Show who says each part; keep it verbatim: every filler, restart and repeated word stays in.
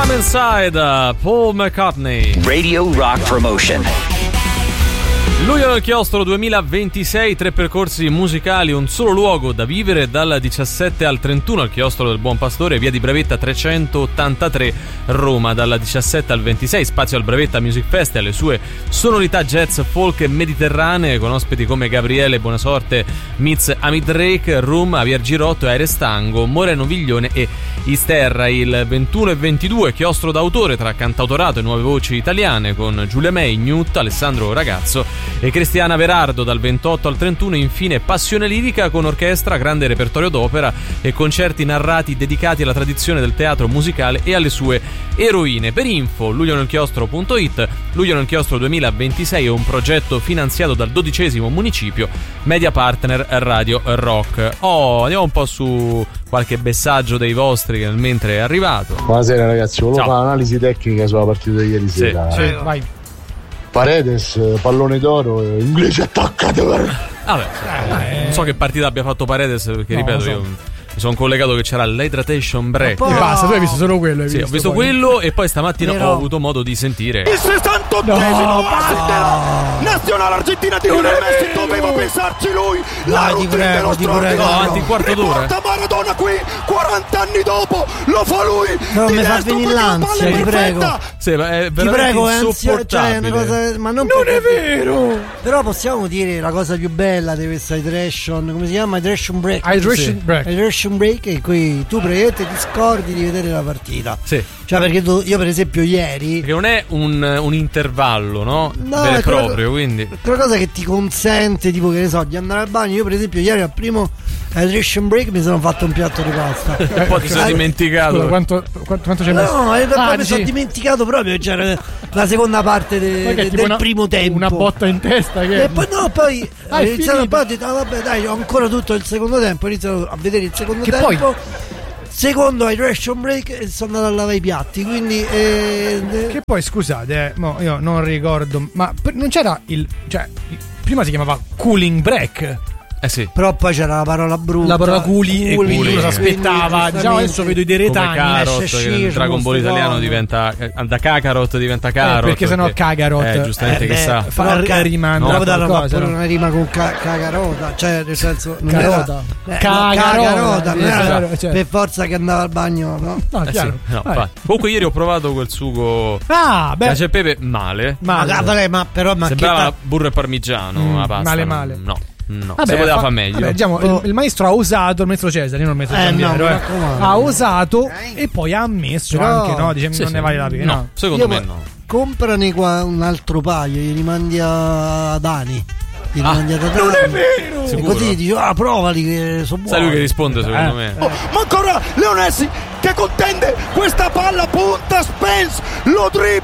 Speaker 1: Come Inside, Paul McCartney.
Speaker 2: Radio Rock Promotion.
Speaker 1: Luglio nel chiostro duemilaventisei, tre percorsi musicali, un solo luogo da vivere dal diciassette al trentuno al chiostro del Buon Pastore, via di Bravetta trecentottantatré, Roma. Dal diciassette al ventisei spazio al Bravetta Music Fest e alle sue sonorità jazz, folk e mediterranee con ospiti come Gabriele Buonasorte, Miz Amit Drake, Room, Javier Girotto, Aires Tango, Moreno Viglione e Isterra. Il ventuno e ventidue chiostro d'autore tra cantautorato e nuove voci italiane con Giulia May, Newt, Alessandro Ragazzo e Cristiana Verardo. Dal ventotto al trentuno infine Passione lirica con orchestra, grande repertorio d'opera e concerti narrati dedicati alla tradizione del teatro musicale e alle sue eroine. Per info luglionelchiostro punto it. Luglio nel chiostro duemilaventisei è un progetto finanziato dal dodicesimo municipio, media partner Radio Rock. Oh, andiamo un po' su qualche messaggio dei vostri che mentre è arrivato.
Speaker 3: Buonasera ragazzi, volevo fare un'analisi tecnica sulla partita di ieri sera.
Speaker 1: Sì, sì, vai.
Speaker 3: Paredes, pallone d'oro, inglese attaccatore.
Speaker 1: Vabbè, eh, non so che partita abbia fatto Paredes, perché
Speaker 3: no,
Speaker 1: ripeto,
Speaker 3: so.
Speaker 1: io mi sono collegato che c'era l'hydratation break.
Speaker 4: E basta, tu hai visto solo quello. Hai
Speaker 1: sì,
Speaker 4: visto
Speaker 1: ho visto
Speaker 4: poi.
Speaker 1: quello e poi stamattina
Speaker 4: Però...
Speaker 1: ho avuto modo di sentire
Speaker 5: il sessantottesimo
Speaker 4: no,
Speaker 5: della nazionale argentina di Lionel Messi, doveva pensarci lui. La
Speaker 4: Dai, ti prego, ti prego.
Speaker 1: No, avanti un quarto d'ora.
Speaker 5: Riporta Maradona qui quaranta anni dopo, lo fa lui.
Speaker 4: No, mi fa venire l'ansia, ti prego.
Speaker 1: Sì, ma è
Speaker 4: ti prego, è
Speaker 1: insopportabile.
Speaker 4: Cioè, una cosa, ma non,
Speaker 5: non è vero.
Speaker 4: Però possiamo dire la cosa più bella di questa hydration, come si chiama? Hydration break.
Speaker 6: Hydration
Speaker 4: sì.
Speaker 6: break.
Speaker 4: Hydration break e qui tu praticamente ti scordi di vedere la partita.
Speaker 1: Sì.
Speaker 4: Cioè perché tu, io per esempio ieri,
Speaker 1: che non è un, un intervallo, no?
Speaker 4: No,
Speaker 1: vero e
Speaker 4: quella,
Speaker 1: proprio, quindi
Speaker 4: quella cosa che ti consente, tipo, che ne so, di andare al bagno. Io per esempio ieri al primo hydration break mi sono fatto un piatto di pasta.
Speaker 1: E poi ti sei dimenticato.
Speaker 6: Scusa, quanto, quanto, quanto c'è messo?
Speaker 4: No, in
Speaker 6: ah,
Speaker 4: mi sono dimenticato proprio. C'era la seconda parte de, de, del
Speaker 6: una,
Speaker 4: primo tempo.
Speaker 6: Una botta in testa che...
Speaker 4: E poi no, poi
Speaker 6: ah,
Speaker 4: ho iniziato, poi ho detto, ah, vabbè dai, ho ancora tutto il secondo tempo. Ho iniziato a vedere il secondo
Speaker 6: che
Speaker 4: tempo
Speaker 6: poi...
Speaker 4: Secondo hydration break e sono andato a lavare i piatti. Quindi eh,
Speaker 6: che poi scusate, eh, mo io non ricordo, ma non c'era il, cioè, prima si chiamava cooling break.
Speaker 1: Eh sì.
Speaker 4: Però poi c'era la parola brutta,
Speaker 6: la parola culi, e quindi uno si aspettava. Già adesso vedo i deretani.
Speaker 1: Carrot, che nel Dragon Ball italiano diventa da Kakarot diventa Carot.
Speaker 6: Eh, perché sennò Kakarot.
Speaker 1: Eh, giustamente
Speaker 4: eh,
Speaker 1: che
Speaker 4: eh,
Speaker 1: sa.
Speaker 6: Fa
Speaker 4: ca-
Speaker 6: rimanda
Speaker 4: no,
Speaker 6: qualcosa,
Speaker 4: no?
Speaker 6: no?
Speaker 4: Una rima con ca- Cagarota, cioè nel senso non
Speaker 6: Carota.
Speaker 4: Era, eh,
Speaker 6: Cagarota,
Speaker 4: no, Cagarota, non era
Speaker 6: certo, certo.
Speaker 4: per forza che andava al bagno, no?
Speaker 6: No,
Speaker 1: eh
Speaker 6: chiaro.
Speaker 1: Sì, no, comunque ieri ho provato quel sugo
Speaker 6: ah, beh.
Speaker 1: cacio e pepe male.
Speaker 6: Male.
Speaker 4: Ma, ma, ma però ma
Speaker 1: sembrava
Speaker 4: che
Speaker 1: burro e parmigiano
Speaker 6: mm,
Speaker 1: la pasta.
Speaker 6: Male male.
Speaker 1: No. No,
Speaker 6: vabbè,
Speaker 1: si poteva
Speaker 6: fa,
Speaker 1: fare meglio.
Speaker 6: Vabbè, diciamo,
Speaker 4: oh.
Speaker 6: il, il maestro ha usato, il maestro Cesare, non il maestro
Speaker 4: eh,
Speaker 6: Giampiero,
Speaker 4: no,
Speaker 6: eh. ha usato
Speaker 4: eh.
Speaker 6: e poi ha ammesso
Speaker 4: però,
Speaker 6: anche, no? Dice,
Speaker 1: sì,
Speaker 6: non
Speaker 1: sì.
Speaker 6: ne vale la pena.
Speaker 1: No, secondo
Speaker 4: Io
Speaker 1: me
Speaker 4: ma,
Speaker 1: no.
Speaker 4: Comprane qua un altro paio, gli rimandi a Dani. Gli
Speaker 1: ah,
Speaker 4: rimandi a Dani.
Speaker 5: Non è vero!
Speaker 4: E così dici, ah, provali che sono buoni.
Speaker 1: Sai lui che risponde, secondo
Speaker 6: eh.
Speaker 1: me.
Speaker 5: Oh, ma ancora Leonessi che contende questa palla, punta Spence, lo dribbla.